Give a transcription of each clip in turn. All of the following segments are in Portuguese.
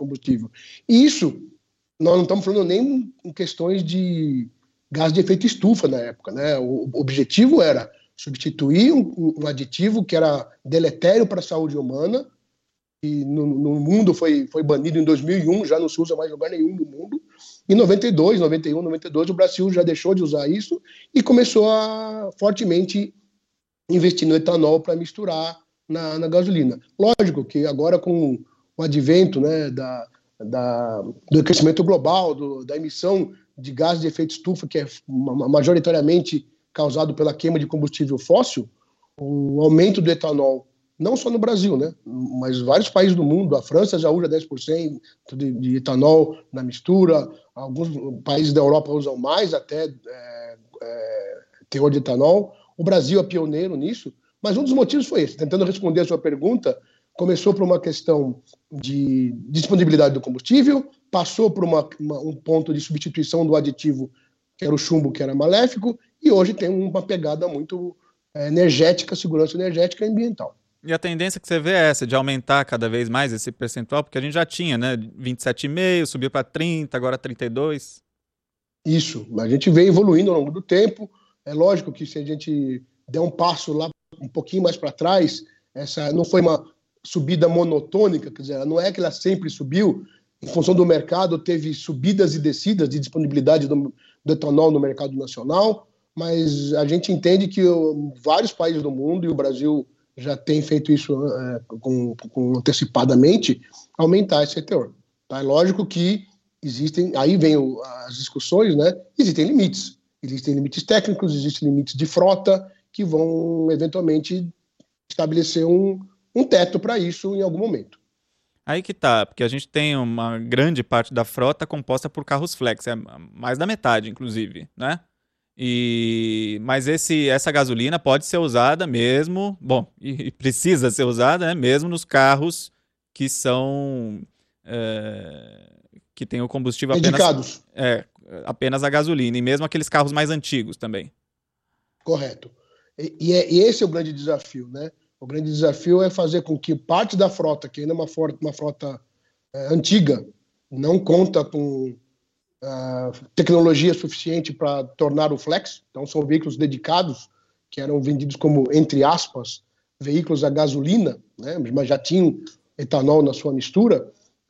combustível. E isso, nós não estamos falando nem em questões de gás de efeito estufa na época, né? O objetivo era substituir um aditivo que era deletério para a saúde humana, e no mundo foi banido em 2001, já não se usa mais em lugar nenhum no mundo. Em 92, 91, 92, o Brasil já deixou de usar isso e começou a fortemente investir no etanol para misturar na gasolina. Lógico que agora, com o advento, né, do aquecimento global, da emissão de gás de efeito estufa, que é majoritariamente causado pela queima de combustível fóssil, o aumento do etanol, não só no Brasil, né, mas vários países do mundo, a França já usa 10% de etanol na mistura, alguns países da Europa usam mais até teor de etanol, o Brasil é pioneiro nisso, mas um dos motivos foi esse. Tentando responder a sua pergunta, começou por uma questão de disponibilidade do combustível, passou por um ponto de substituição do aditivo, que era o chumbo, que era maléfico, e hoje tem uma pegada muito energética, segurança energética e ambiental. E a tendência que você vê é essa, de aumentar cada vez mais esse percentual, porque a gente já tinha, né, 27,5%, subiu para 30%, agora 32%. Isso, a gente vem evoluindo ao longo do tempo. É lógico que se a gente der um passo lá um pouquinho mais para trás, essa não foi uma subida monotônica, quer dizer, não é que ela sempre subiu, em função do mercado teve subidas e descidas de disponibilidade do etanol no mercado nacional, mas a gente entende que vários países do mundo, e o Brasil já tem feito isso com antecipadamente, aumentar esse teor. Tá? É lógico que existem, aí vem as discussões, né? Existem limites técnicos, existem limites de frota que vão eventualmente estabelecer um teto para isso em algum momento. Aí que tá, porque a gente tem uma grande parte da frota composta por carros flex, mais da metade, inclusive, né? Mas essa gasolina pode ser usada mesmo, bom, e precisa ser usada, né, mesmo nos carros que são que tem o combustível apenas a gasolina, e mesmo aqueles carros mais antigos também. Correto. E esse é o grande desafio, né? O grande desafio é fazer com que parte da frota, que ainda é uma frota antiga, não conta com tecnologia suficiente para tornar o flex, então são veículos dedicados, que eram vendidos como, entre aspas, veículos a gasolina, né? Mas já tinham etanol na sua mistura.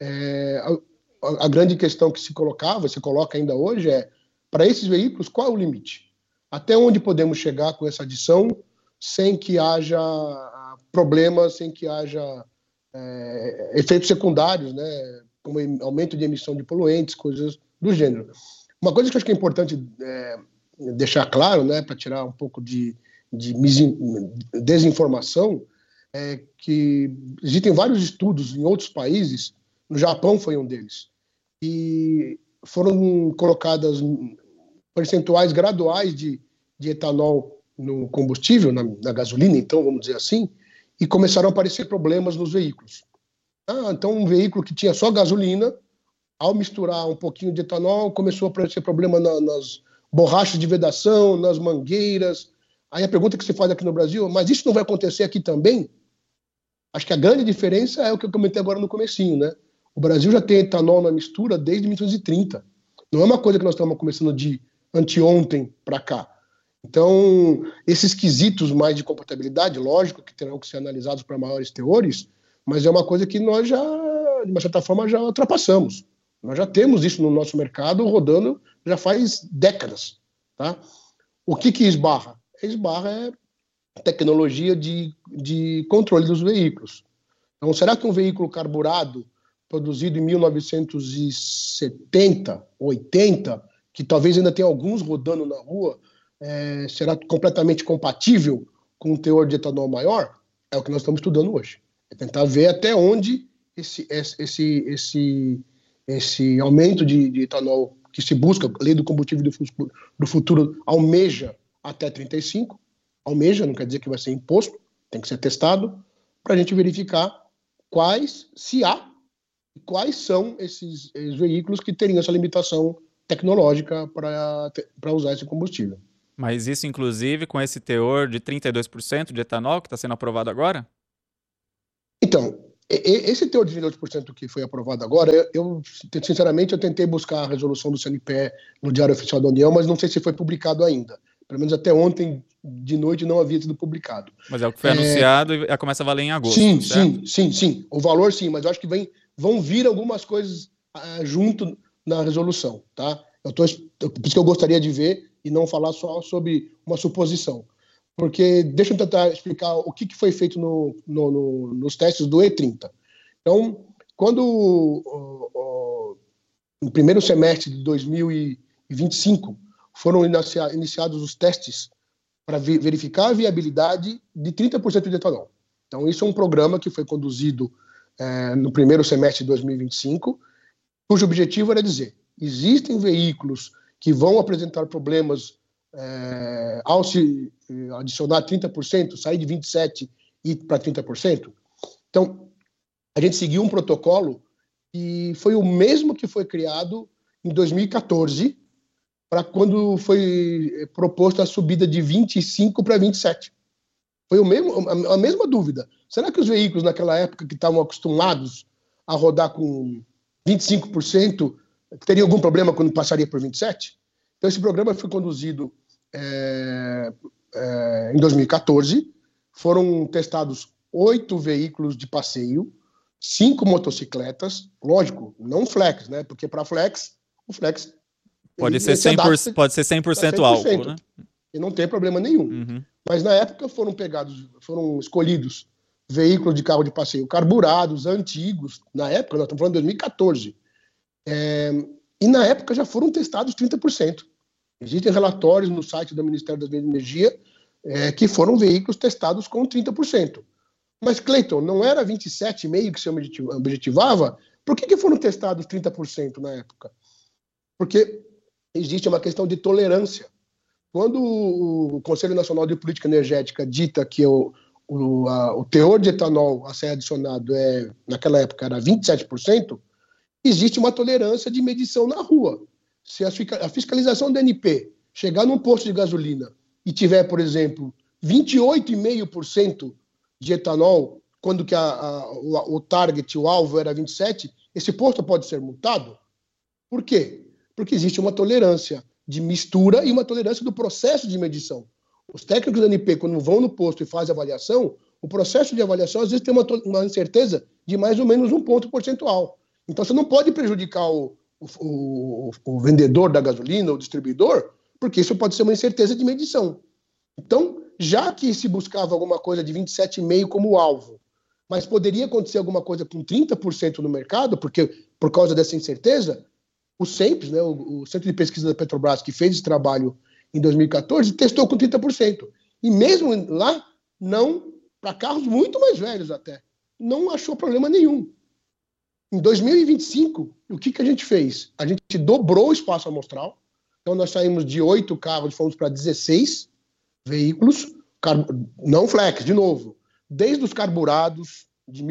A grande questão que se coloca ainda hoje é, para esses veículos, qual é o limite? Até onde podemos chegar com essa adição sem que haja problemas, sem que haja efeitos secundários, né, como aumento de emissão de poluentes, coisas do gênero. Uma coisa que eu acho que é importante deixar claro, né, para tirar um pouco de desinformação, é que existem vários estudos em outros países, no Japão foi um deles, e foram colocadas percentuais graduais de etanol no combustível, na gasolina, então, vamos dizer assim, e começaram a aparecer problemas nos veículos. Então, um veículo que tinha só gasolina, ao misturar um pouquinho de etanol, começou a aparecer problema nas borrachas de vedação, nas mangueiras. Aí a pergunta que se faz aqui no Brasil, mas isso não vai acontecer aqui também? Acho que a grande diferença é o que eu comentei agora no comecinho, né? O Brasil já tem etanol na mistura desde 1930. Não é uma coisa que nós estamos começando de anteontem para cá. Então, esses quesitos mais de compatibilidade, lógico que terão que ser analisados para maiores teores, mas é uma coisa que nós já, de uma certa forma, já ultrapassamos. Nós já temos isso no nosso mercado rodando já faz décadas. Tá? O que esbarra? Esbarra é tecnologia de controle dos veículos. Então, será que um veículo carburado, produzido em 1970, 80, que talvez ainda tenha alguns rodando na rua, será completamente compatível com um teor de etanol maior? É o que nós estamos estudando hoje. É tentar ver até onde esse aumento de etanol que se busca, a lei do combustível do futuro almeja até 35, almeja, não quer dizer que vai ser imposto, tem que ser testado, para a gente verificar se há, quais são esses veículos que teriam essa limitação tecnológica para usar esse combustível. Mas isso, inclusive, com esse teor de 32% de etanol que está sendo aprovado agora? Então, Esse teor de 22% que foi aprovado agora, sinceramente, eu tentei buscar a resolução do CNPE no Diário Oficial da União, mas não sei se foi publicado ainda. Pelo menos até ontem de noite não havia sido publicado. Mas é o que foi anunciado e começa a valer em agosto, sim, certo? Sim. O valor, sim, mas eu acho que vão vir algumas coisas junto na resolução, tá? Por isso que eu gostaria de ver e não falar só sobre uma suposição. Porque deixa eu tentar explicar o que foi feito nos testes do E30. Então, quando no primeiro semestre de 2025 foram iniciados os testes para verificar a viabilidade de 30% de etanol. Então, isso é um programa que foi conduzido no primeiro semestre de 2025, cujo objetivo era dizer: existem veículos que vão apresentar problemas ao se adicionar 30%, sair de 27% e ir para 30%. Então, a gente seguiu um protocolo e foi o mesmo que foi criado em 2014, para quando foi proposta a subida de 25% para 27%. Foi a mesma dúvida. Será que os veículos naquela época que estavam acostumados a rodar com 25% teriam algum problema quando passaria por 27%? Então, esse programa foi conduzido em 2014. Foram testados 8 veículos de passeio, 5 motocicletas, lógico, não flex, né? Porque para flex, o flex pode ser 100% álcool, né? E não tem problema nenhum. Uhum. Mas na época foram escolhidos veículos de carro de passeio carburados, antigos, na época, nós estamos falando de 2014. E na época já foram testados 30%. Existem relatórios no site do Ministério das Minas e Energia que foram veículos testados com 30%. Mas, Cleiton, não era 27,5% que se objetivava? Por que foram testados 30% na época? Porque existe uma questão de tolerância. Quando o Conselho Nacional de Política Energética dita que o teor de etanol a ser adicionado naquela época era 27%, existe uma tolerância de medição na rua. Se a fiscalização do ANP chegar num posto de gasolina e tiver, por exemplo, 28,5% de etanol, quando que o target, o alvo era 27%, esse posto pode ser multado? Por quê? Porque existe uma tolerância de mistura e uma tolerância do processo de medição. Os técnicos do ANP, quando vão no posto e fazem avaliação, o processo de avaliação às vezes tem uma incerteza de mais ou menos 1 ponto percentual. Então você não pode prejudicar o vendedor da gasolina, o distribuidor, porque isso pode ser uma incerteza de medição. Então, já que se buscava alguma coisa de 27,5% como alvo, mas poderia acontecer alguma coisa com 30% no mercado, porque por causa dessa incerteza, o CENPES, né, o Centro de Pesquisa da Petrobras, que fez esse trabalho em 2014, testou com 30%. E mesmo lá, não, para carros muito mais velhos até, não achou problema nenhum. Em 2025, o que a gente fez? A gente dobrou o espaço amostral. Então, nós saímos de 8 carros, fomos para 16 veículos, não flex, de novo, desde os carburados de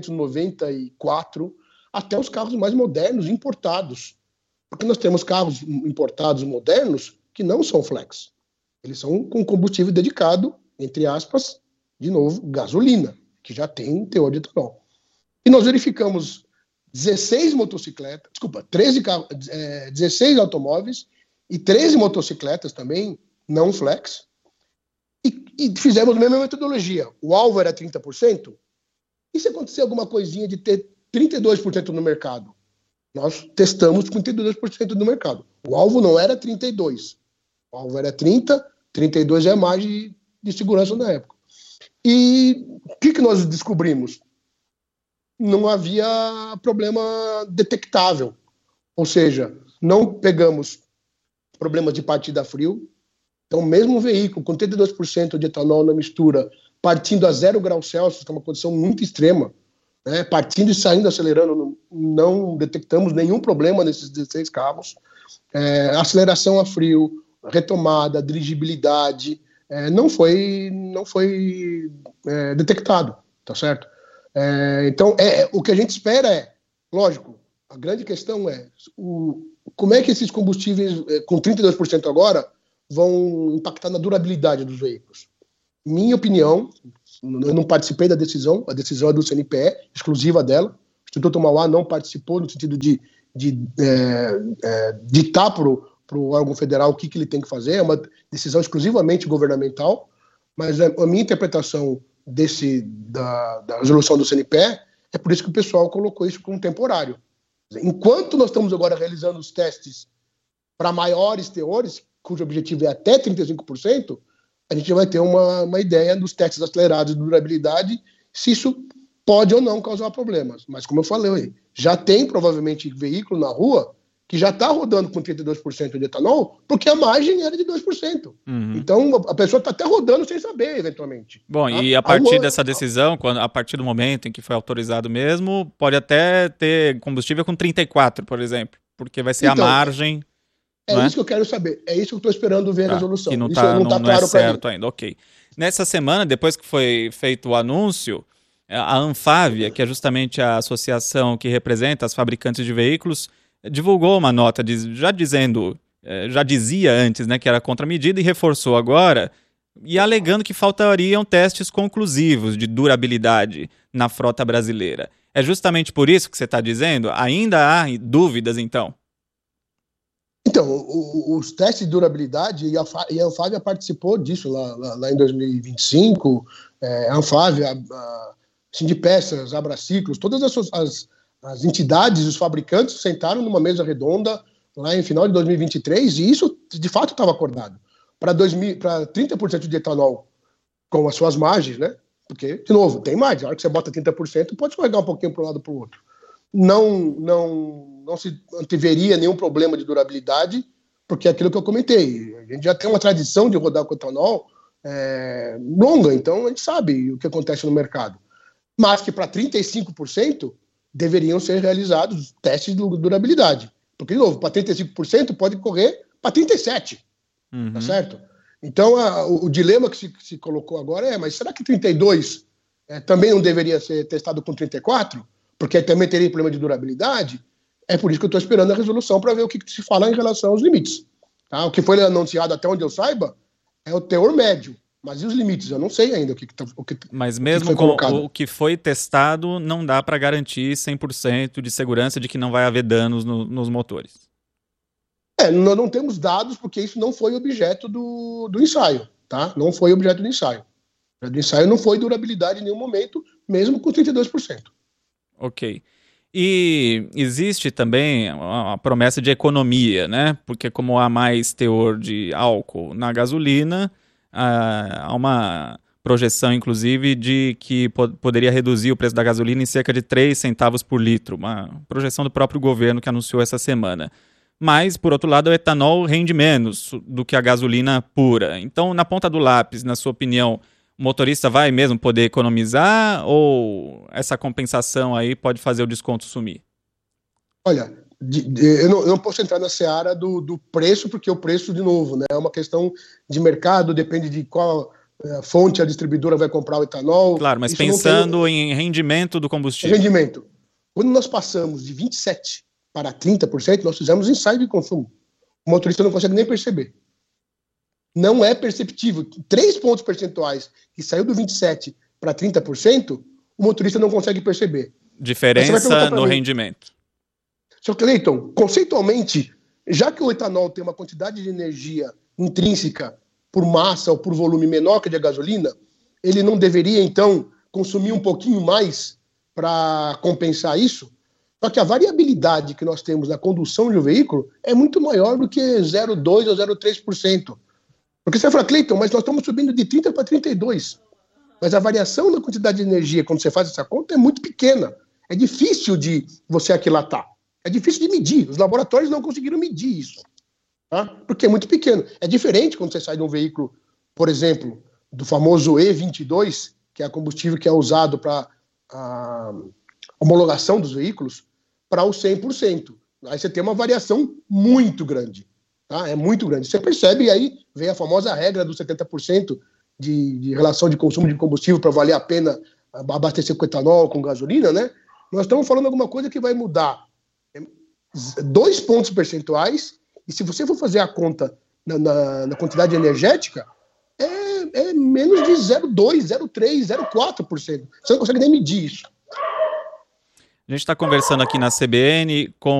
1994 até os carros mais modernos, importados. Porque nós temos carros importados modernos que não são flex. Eles são com combustível dedicado, entre aspas, de novo, gasolina, que já tem teor de etanol. E nós verificamos 16 motocicletas, 16 automóveis e 13 motocicletas também, não flex, e fizemos a mesma metodologia. O alvo era 30%, e se acontecer alguma coisinha de ter 32% no mercado? Nós testamos com 32% no mercado. O alvo não era 32%, o alvo era 30%, 32% é a margem de segurança na época. E o que nós descobrimos? Não havia problema detectável. Ou seja, não pegamos problemas de partida a frio. Então, mesmo um veículo com 32% de etanol na mistura, partindo a 0 graus Celsius, que é uma condição muito extrema, né, partindo e saindo, acelerando, não detectamos nenhum problema nesses 16 carros. Aceleração a frio, retomada, dirigibilidade, não foi detectado, tá certo? Então, o que a gente espera lógico, a grande questão como é que esses combustíveis com 32% agora vão impactar na durabilidade dos veículos. minha opinião, eu não participei da decisão, a decisão é do CNPE, exclusiva dela. O Instituto Mauá não participou no sentido de ditar para o órgão federal o que ele tem que fazer, é uma decisão exclusivamente governamental, mas a minha interpretação da resolução do CNPE é por isso que o pessoal colocou isso como temporário. Enquanto nós estamos agora realizando os testes para maiores teores, cujo objetivo é até 35%, a gente vai ter uma ideia dos testes acelerados de durabilidade, se isso pode ou não causar problemas. Mas, como eu falei, já tem provavelmente veículo na rua que já está rodando com 32% de etanol, porque a margem era de 2%. Uhum. Então, a pessoa está até rodando sem saber, eventualmente. Bom, tá? E a partir dessa decisão, a partir do momento em que foi autorizado mesmo, pode até ter combustível com 34%, por exemplo, porque vai ser a margem... É isso que eu quero saber. É isso que eu estou esperando ver a resolução. Que não isso tá, não está claro para mim. Certo ainda, ok. Nessa semana, depois que foi feito o anúncio, a Anfávia, que é justamente a associação que representa as fabricantes de veículos, divulgou uma nota já dizia antes, né, que era contra a medida e reforçou agora, e alegando que faltariam testes conclusivos de durabilidade na frota brasileira. É justamente por isso que você está dizendo? Ainda há dúvidas, então? Então, os testes de durabilidade, e a Anfávia participou disso lá em 2025, a Anfávia, a Sindipeças, Abraciclos, todas as entidades, os fabricantes sentaram numa mesa redonda lá em final de 2023, e isso de fato estava acordado. Para 30% de etanol com as suas margens, né? Porque, de novo, tem margem. Na hora que você bota 30%, pode escorregar um pouquinho para um lado para o outro. Não se anteveria nenhum problema de durabilidade, porque é aquilo que eu comentei. A gente já tem uma tradição de rodar com etanol longa, então a gente sabe o que acontece no mercado. Mas que para 35% deveriam ser realizados testes de durabilidade. Porque, de novo, para 35% pode correr para 37%. Tá certo? Então, o dilema que se colocou agora mas será que 32% também não deveria ser testado com 34%? Porque também teria problema de durabilidade. É por isso que eu estou esperando a resolução para ver o que se fala em relação aos limites. Tá? O que foi anunciado, até onde eu saiba, é o teor médio. Mas e os limites? Eu não sei ainda o que Mas mesmo com o que foi testado, não dá para garantir 100% de segurança de que não vai haver danos nos motores. Nós não temos dados porque isso não foi objeto do ensaio. Tá? Não foi objeto do ensaio. O ensaio não foi durabilidade em nenhum momento, mesmo com 32%. Ok. E existe também a promessa de economia, né? Porque como há mais teor de álcool na gasolina, há uma projeção, inclusive, de que poderia reduzir o preço da gasolina em cerca de 3 centavos por litro. Uma projeção do próprio governo que anunciou essa semana. Mas, por outro lado, o etanol rende menos do que a gasolina pura. Então, na ponta do lápis, na sua opinião, o motorista vai mesmo poder economizar ou essa compensação aí pode fazer o desconto sumir? Olha, eu não posso entrar na seara do preço, porque o preço, de novo, né, é uma questão de mercado, depende de qual fonte a distribuidora vai comprar o etanol. Claro, mas pensando em rendimento do combustível. Rendimento. Quando nós passamos de 27% para 30%, nós fizemos ensaio de consumo. O motorista não consegue nem perceber. Não é perceptível. 3 pontos percentuais que saiu do 27% para 30%, o motorista não consegue perceber. Diferença no rendimento. Sr. Cleiton, conceitualmente, já que o etanol tem uma quantidade de energia intrínseca por massa ou por volume menor que a de gasolina, ele não deveria, então, consumir um pouquinho mais para compensar isso? Só que a variabilidade que nós temos na condução de um veículo é muito maior do que 0,2% ou 0,3%. Porque você fala, Cleiton, mas nós estamos subindo de 30% para 32%. Mas a variação na quantidade de energia, quando você faz essa conta, é muito pequena. É difícil de você aquilatar. É difícil de medir. Os laboratórios não conseguiram medir isso. Tá? Porque é muito pequeno. É diferente quando você sai de um veículo, por exemplo, do famoso E22, que é combustível que é usado para a homologação dos veículos, para o 100%. Aí você tem uma variação muito grande. Tá? É muito grande. Você percebe, e aí vem a famosa regra dos 70% de relação de consumo de combustível para valer a pena abastecer com etanol, com gasolina, né? Nós estamos falando alguma coisa que vai mudar 2 pontos percentuais, e se você for fazer a conta na quantidade energética, é menos de 0,2%, 0,3%, 0,4%. Você não consegue nem medir isso. A gente está conversando aqui na CBN com